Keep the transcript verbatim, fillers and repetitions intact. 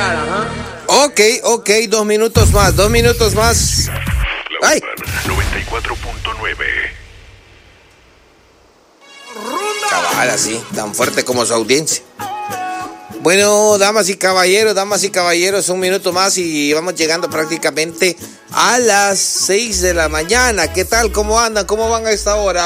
pagar, ajá. Ok, ok, dos minutos más, dos minutos más. ¡Ay! noventa y cuatro punto nueve. Cabal, así, tan fuerte como su audiencia. Bueno, damas y caballeros, damas y caballeros, un minuto más y vamos llegando prácticamente a las seis de la mañana. ¿Qué tal? ¿Cómo andan? ¿Cómo van a esta hora?